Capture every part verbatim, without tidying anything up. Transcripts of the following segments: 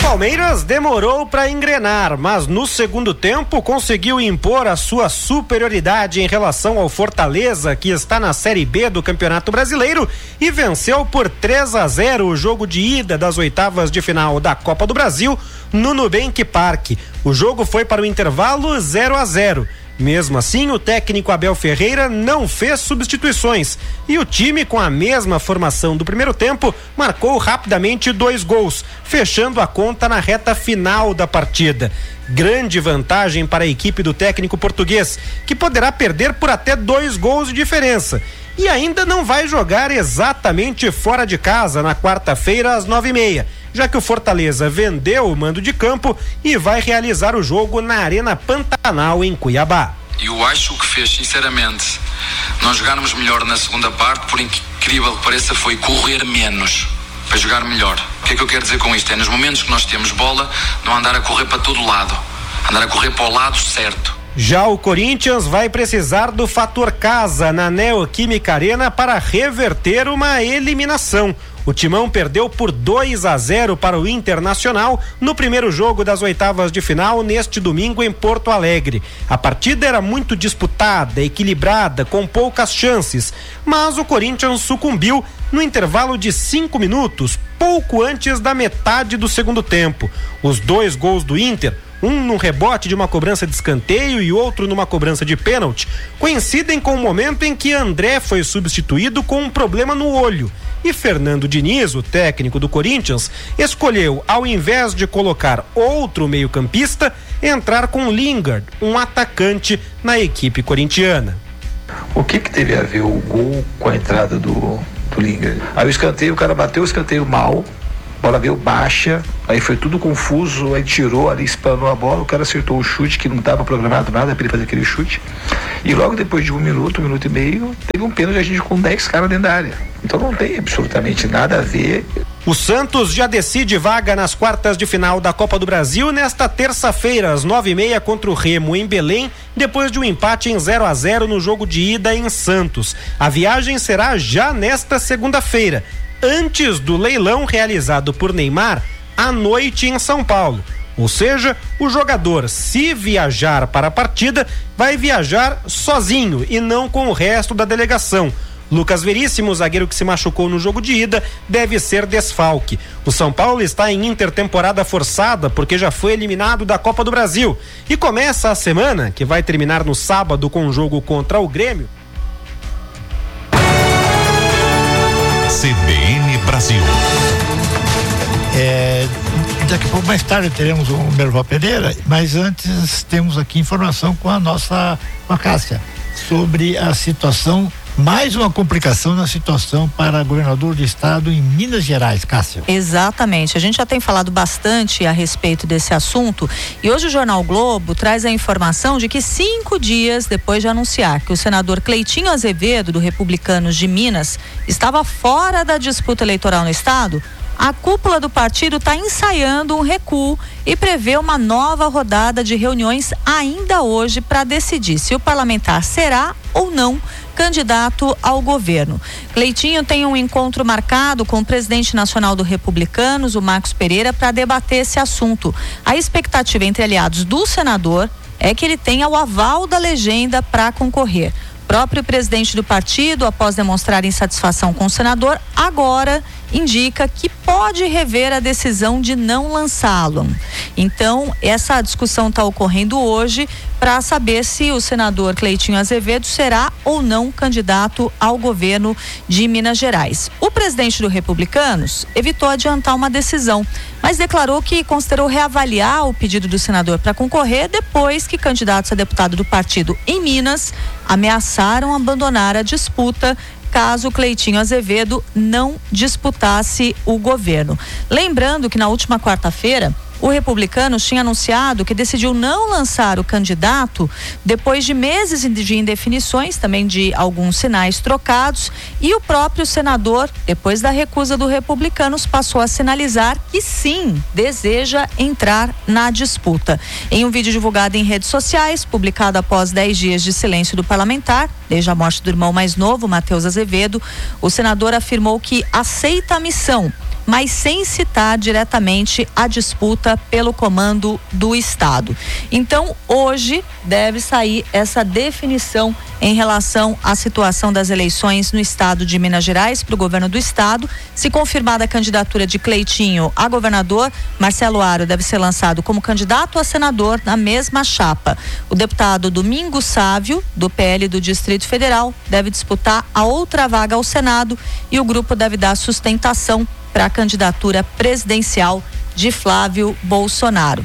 Palmeiras demorou para engrenar, mas no segundo tempo conseguiu impor a sua superioridade em relação ao Fortaleza, que está na Série B do Campeonato Brasileiro, e venceu por três a zero o jogo de ida das oitavas de final da Copa do Brasil no Nubank Park. O jogo foi para o intervalo zero a zero. Mesmo assim, o técnico Abel Ferreira não fez substituições e o time, com a mesma formação do primeiro tempo, marcou rapidamente dois gols, fechando a conta na reta final da partida. Grande vantagem para a equipe do técnico português, que poderá perder por até dois gols de diferença. E ainda não vai jogar exatamente fora de casa na quarta-feira às nove e meia, já que o Fortaleza vendeu o mando de campo e vai realizar o jogo na Arena Pantanal, em Cuiabá. Eu acho que fez, sinceramente, nós jogarmos melhor na segunda parte, por incrível que pareça, foi correr menos para jogar melhor. O que é que eu quero dizer com isto? É nos momentos que nós temos bola, não andar a correr para todo lado, andar a correr para o lado certo. Já o Corinthians vai precisar do fator casa na Neoquímica Arena para reverter uma eliminação. O Timão perdeu por dois a zero para o Internacional no primeiro jogo das oitavas de final neste domingo em Porto Alegre. A partida era muito disputada, equilibrada, com poucas chances, mas o Corinthians sucumbiu no intervalo de cinco minutos, pouco antes da metade do segundo tempo. Os dois gols do Inter, um num rebote de uma cobrança de escanteio e outro numa cobrança de pênalti, coincidem com o momento em que André foi substituído com um problema no olho. E Fernando Diniz, o técnico do Corinthians, escolheu, ao invés de colocar outro meio-campista, entrar com Lingard, um atacante na equipe corintiana. O que que teve a ver o gol com a entrada do, do Lingard? Aí o escanteio, o cara bateu o escanteio mal, a bola veio baixa, aí foi tudo confuso, aí tirou ali, espanou a bola, o cara acertou o chute que não estava programado nada para ele fazer aquele chute, e logo depois de um minuto, um minuto e meio, teve um pênalti, a gente com dez caras dentro da área. Então não tem absolutamente nada a ver. O Santos já decide vaga nas quartas de final da Copa do Brasil nesta terça-feira, às nove e meia, contra o Remo em Belém, depois de um empate em zero a zero no jogo de ida em Santos. A viagem será já nesta segunda-feira, antes do leilão realizado por Neymar à noite em São Paulo. Ou seja, o jogador, se viajar para a partida, vai viajar sozinho e não com o resto da delegação. Lucas Veríssimo, zagueiro que se machucou no jogo de ida, deve ser desfalque. O São Paulo está em intertemporada forçada porque já foi eliminado da Copa do Brasil e começa a semana, que vai terminar no sábado com um jogo contra o Grêmio. C B N Brasil. É, daqui a pouco, mais tarde, teremos o Merval Pereira, mas antes temos aqui informação com a nossa, com a Cássia, sobre a situação, mais uma complicação na situação para governador do estado em Minas Gerais, Cássia. Exatamente, a gente já tem falado bastante a respeito desse assunto e hoje o Jornal Globo traz a informação de que cinco dias depois de anunciar que o senador Cleitinho Azevedo, do Republicanos de Minas, estava fora da disputa eleitoral no estado, a cúpula do partido está ensaiando um recuo e prevê uma nova rodada de reuniões ainda hoje para decidir se o parlamentar será ou não candidato ao governo. Cleitinho tem um encontro marcado com o presidente nacional do Republicanos, o Marcos Pereira, para debater esse assunto. A expectativa entre aliados do senador é que ele tenha o aval da legenda para concorrer. O próprio presidente do partido, após demonstrar insatisfação com o senador, agora indica que pode rever a decisão de não lançá-lo. Então, essa discussão está ocorrendo hoje para saber se o senador Cleitinho Azevedo será ou não candidato ao governo de Minas Gerais. O presidente do Republicanos evitou adiantar uma decisão, mas declarou que considerou reavaliar o pedido do senador para concorrer depois que candidatos a deputado do partido em Minas ameaçaram abandonar a disputa caso Cleitinho Azevedo não disputasse o governo. Lembrando que na última quarta-feira, o Republicanos tinha anunciado que decidiu não lançar o candidato depois de meses de indefinições, também de alguns sinais trocados, e o próprio senador, depois da recusa do Republicanos, passou a sinalizar que sim, deseja entrar na disputa. Em um vídeo divulgado em redes sociais, publicado após dez dias de silêncio do parlamentar, desde a morte do irmão mais novo, Matheus Azevedo, o senador afirmou que aceita a missão mas sem citar diretamente a disputa pelo comando do estado. Então, hoje deve sair essa definição em relação à situação das eleições no estado de Minas Gerais para o governo do estado. Se confirmada a candidatura de Cleitinho a governador, Marcelo Aro deve ser lançado como candidato a senador na mesma chapa. O deputado Domingos Sávio, do P L do Distrito Federal, deve disputar a outra vaga ao Senado e o grupo deve dar sustentação para a candidatura presidencial de Flávio Bolsonaro.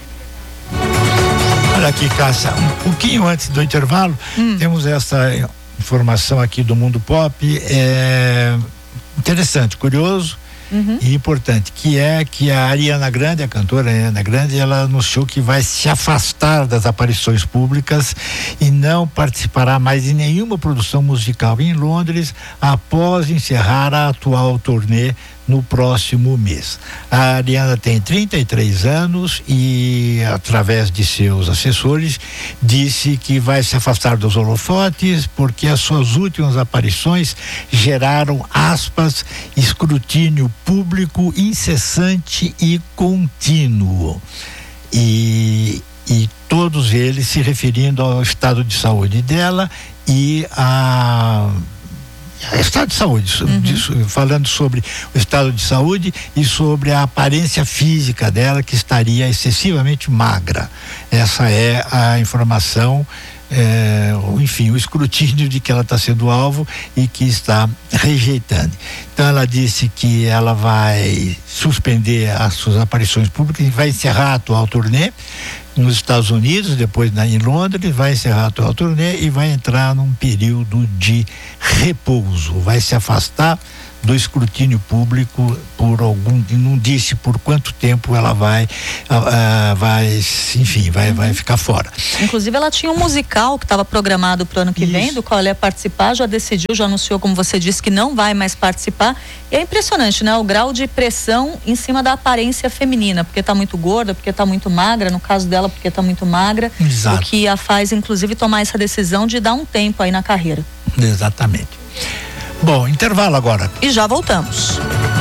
Olha aqui, Cássia, um pouquinho antes do intervalo, hum. temos essa informação aqui do Mundo Pop, é interessante, curioso, uhum. e importante, que é que a Ariana Grande, a cantora Ariana Grande, ela anunciou que vai se afastar das aparições públicas e não participará mais de nenhuma produção musical em Londres após encerrar a atual turnê no próximo mês. A Ariana tem trinta e três anos e, através de seus assessores, disse que vai se afastar dos holofotes porque as suas últimas aparições geraram, aspas, escrutínio público incessante e contínuo. E, e todos eles se referindo ao estado de saúde dela e a estado de saúde, uhum. disso, falando sobre o estado de saúde e sobre a aparência física dela, que estaria excessivamente magra. Essa é a informação, é, enfim, o escrutínio de que ela está sendo alvo e que está rejeitando. Então ela disse que ela vai suspender as suas aparições públicas e vai encerrar a atual turnê nos Estados Unidos, depois na, em Londres, vai encerrar a atual turnê e vai entrar num período de repouso, vai se afastar do escrutínio público por algum, não disse por quanto tempo ela vai, uh, vai, enfim, vai, uhum. vai ficar fora. Inclusive ela tinha um musical que estava programado para o ano que Isso. vem, do qual ela ia participar, já decidiu, já anunciou, como você disse, que não vai mais participar. E é impressionante, né? O grau de pressão em cima da aparência feminina, porque está muito gorda, porque está muito magra, no caso dela, porque está muito magra. Exato. O que a faz, inclusive, tomar essa decisão de dar um tempo aí na carreira. Exatamente. Bom, intervalo agora. E já voltamos.